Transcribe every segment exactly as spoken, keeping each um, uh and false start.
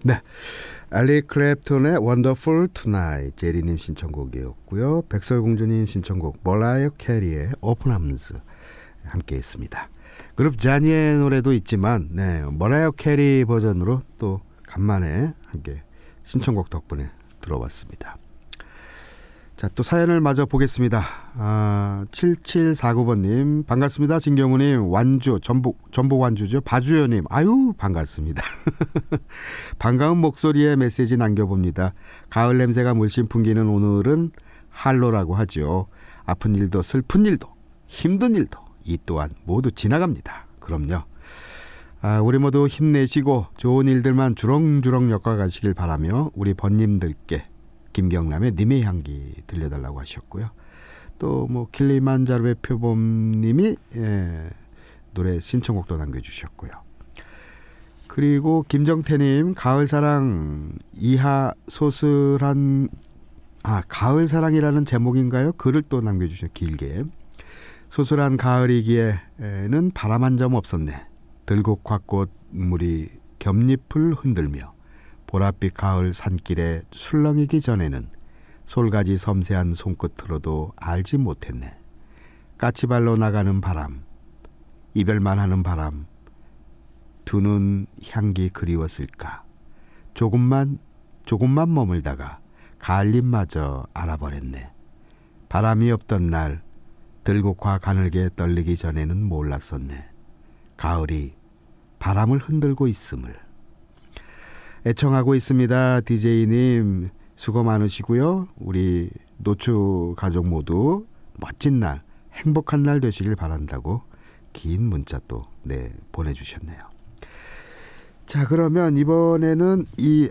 네, 엘리 클랩톤의 Wonderful Tonight 제리님 신청곡이었고요. 백설공주님 신청곡 머라이어 캐리의 Open Arms 함께했습니다. 그룹 자니의 노래도 있지만 네, 머라이어 캐리 버전으로 또 간만에 함께 신청곡 덕분에 들어봤습니다. 자, 또 사연을 마저 보겠습니다. 아, 칠칠사구 번님 반갑습니다. 진경우님 완주 전북 전북 완주죠. 바주연님 아유 반갑습니다. 반가운 목소리에 메시지 남겨봅니다. 가을 냄새가 물씬 풍기는 오늘은 한로라고 하죠. 아픈 일도 슬픈 일도 힘든 일도 이 또한 모두 지나갑니다. 그럼요. 아, 우리 모두 힘내시고 좋은 일들만 주렁주렁 엮어가시길 바라며 우리 번님들께 김경남의 님의 향기 들려달라고 하셨고요. 또 뭐 킬리만자로의 표범님이 예, 노래 신청곡도 남겨주셨고요. 그리고 김정태님 가을사랑 이하 소슬한 아 가을사랑이라는 제목인가요? 글을 또 남겨주셨 길게. 소슬한 가을이기에는 바람 한 점 없었네. 들국화꽃 물이 겹잎을 흔들며 보랏빛 가을 산길에 술렁이기 전에는 솔가지 섬세한 손끝으로도 알지 못했네. 까치발로 나가는 바람, 이별만 하는 바람, 두 눈 향기 그리웠을까. 조금만 조금만 머물다가 가을잎마저 알아버렸네. 바람이 없던 날 들국화 가늘게 떨리기 전에는 몰랐었네. 가을이 바람을 흔들고 있음을. 애청하고 있습니다. 디제이님 수고 많으시고요. 우리 노추 가족 모두 멋진 날 행복한 날 되시길 바란다고 긴 문자 또 네, 보내주셨네요. 자, 그러면 이번에는 이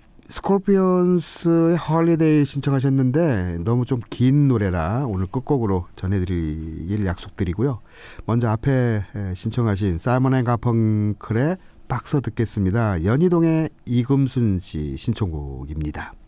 스콜피언스의 홀리데이 신청하셨는데 너무 좀 긴 노래라 오늘 끝곡으로 전해드릴 약속드리고요. 먼저 앞에 신청하신 사이먼 앤 가펑클의 박서 듣겠습니다. 연희동의 이금순 씨 신청곡입니다.